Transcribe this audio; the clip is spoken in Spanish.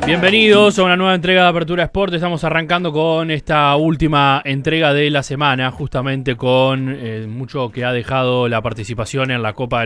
Bienvenidos a una nueva entrega de Apertura Sport. Estamos arrancando con esta última entrega de la semana, justamente con mucho que ha dejado la participación en la Copa del